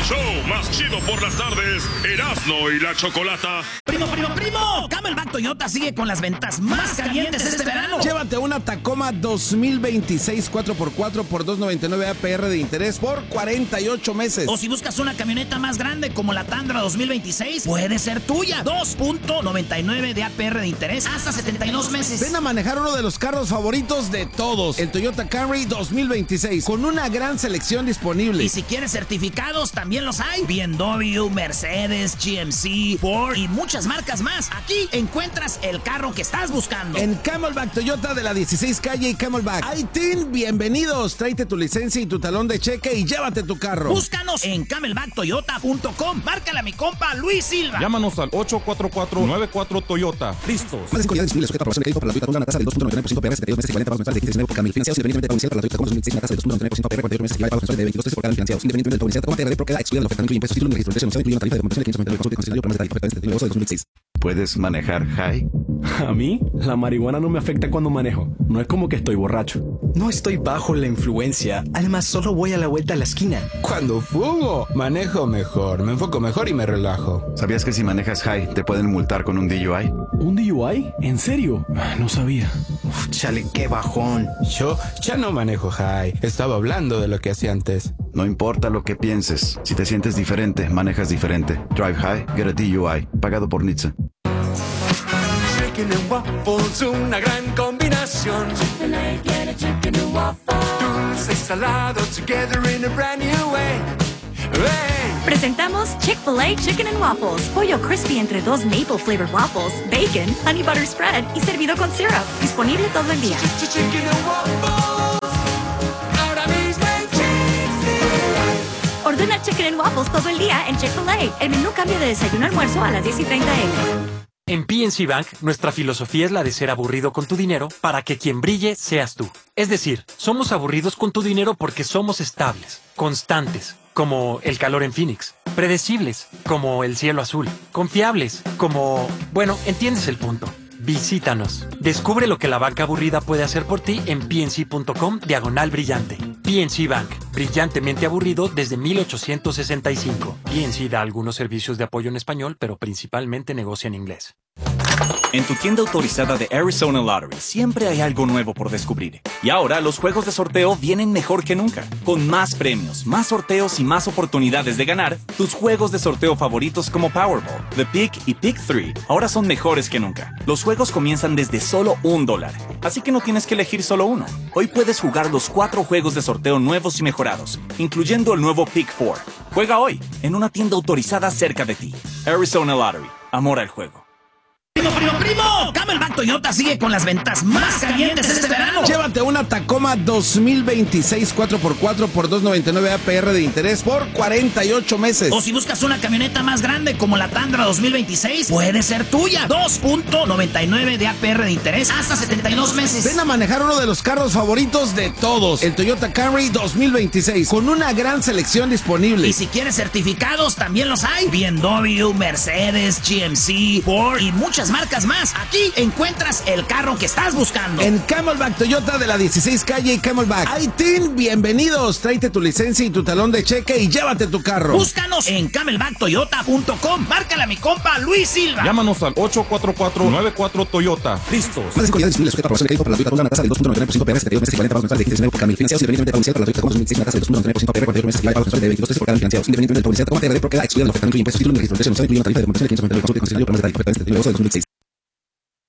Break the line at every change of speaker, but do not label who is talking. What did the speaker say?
show más chido por las tardes, Erasmo y la Chocolata.
¡Primo! Camelback Toyota sigue con las ventas más calientes este verano.
Llévate una Tacoma 2026 4x4 por $299 APR de interés por 48 meses.
O si buscas una camioneta más grande como la Tundra 2026, puede ser tuya. 2.99 de APR de interés hasta 72 meses.
Ven a manejar uno de los carros favoritos de todos, el Toyota Camry 2026, con una gran selección disponible.
Y si quieres certificados, también los hay. BMW, Mercedes, GMC, Ford y muchas marcas más. Aquí encuentras el carro que estás buscando.
En Camelback Toyota de la 16 calle y Camelback. ¡Ay-Tin! ¡Bienvenidos! Tráete tu licencia y tu talón de cheque y llévate tu carro.
Búscanos en camelbacktoyota.com. Márcale a mi compa Luis Silva.
Llámanos al 844-94 Toyota. Listos.
Más de disponible sujeta a aprobación de crédito para la Toyota con una tasa del 2.99% PR 72 meses equivalente a pagos mensuales de 15 por cada mil financiados, independientemente del provincial para la Toyota Tacoma 2026 una tasa del 2.99% PR 48 meses equivalente a pagos mensuales de 22 por cada mil financiados, independientemente del provincial Tacoma TRD por cada excluida del ofertamiento de impuestos, título de registro de incluye una tarifa de conversión de 599 consulta y considerario para más detalles perfectamente este negocio de 2006.
¿Puedes manejar high?
A mí, la marihuana no me afecta cuando manejo. No es como que estoy borracho.
No estoy bajo la influencia. Además, solo voy a la vuelta a la esquina.
Cuando fumo, manejo mejor, me enfoco mejor y me relajo.
¿Sabías que si manejas high te pueden multar con un DUI?
¿Un DUI? ¿En serio? No sabía.
Chale, qué bajón.
Yo ya no manejo high. Estaba hablando de lo que hacía antes.
No importa lo que pienses. Si te sientes diferente, manejas diferente. Drive high, get a DUI. Pagado por NHTSA.
Chicken and waffles, una gran combinación. Chick-fil-A, get a chicken and waffle. Dulce y salado together in a brand new way. Hey.
Presentamos Chick-fil-A Chicken and Waffles. Pollo crispy entre dos maple flavored waffles, bacon, honey butter spread y servido con syrup. Disponible todo el día.
Chicken and waffles. Ahora mismo en Chick-fil-A.
Ordena Chicken and Waffles todo el día en Chick-fil-A. El menú cambia de desayuno a almuerzo a las 10:30 a.m.
En PNC Bank, nuestra filosofía es la de ser aburrido con tu dinero para que quien brille seas tú. Es decir, somos aburridos con tu dinero porque somos estables, constantes, como el calor en Phoenix, predecibles, como el cielo azul, confiables, como... Bueno, entiendes el punto. Visítanos. Descubre lo que la banca aburrida puede hacer por ti en pnc.com/brillante. PNC Bank, brillantemente aburrido desde 1865. PNC da algunos servicios de apoyo en español, pero principalmente negocia en inglés.
En tu tienda autorizada de Arizona Lottery siempre hay algo nuevo por descubrir. Y ahora los juegos de sorteo vienen mejor que nunca. Con más premios, más sorteos y más oportunidades de ganar, tus juegos de sorteo favoritos como Powerball, The Pick y Pick 3 ahora son mejores que nunca. Los juegos comienzan desde solo $1, así que no tienes que elegir solo uno. Hoy puedes jugar los 4 juegos de sorteo nuevos y mejorados, incluyendo el nuevo Pick 4. Juega hoy en una tienda autorizada cerca de ti. Arizona Lottery. Amor al juego.
¡Primo! Camelback Toyota sigue con las ventas más calientes este verano.
Llévate una Tacoma 2026 4x4 por $299 APR de interés por 48 meses.
O si buscas una camioneta más grande como la Tundra 2026, puede ser tuya. 2.99 de APR de interés hasta 72 meses.
Ven a manejar uno de los carros favoritos de todos, el Toyota Camry 2026, con una gran selección disponible.
Y si quieres certificados, también los hay. BMW, Mercedes, GMC, Ford y muchas marcas más. Aquí encuentras el carro que estás buscando.
En Camelback Toyota de la 16 calle y Camelback. ¡Ay-Tin! ¡Bienvenidos! Tráete tu licencia y tu talón de cheque y llévate tu carro.
Búscanos en camelbacktoyota.com. Márcale a mi compa Luis Silva.
Llámanos al 844-94 Toyota. Listos.
Más de disponible sujeta a aprobación de crédito para la Toyota con una tasa del 2.99% PR 72 meses equivalente a pagos mensuales de 15 por cada mil financiados, independientemente del provincial para la Toyota Tacoma 2026 una tasa del 2.99% PR 48 meses equivalente a pagos mensuales de 22 por cada mil financiados, independientemente del provincial Tacoma TRD por cada excluida del ofertamiento de impuestos, título de registro de incluye una tarifa de conversión de 599 consulta y considerario para más detalles perfectamente este negocio de 2006.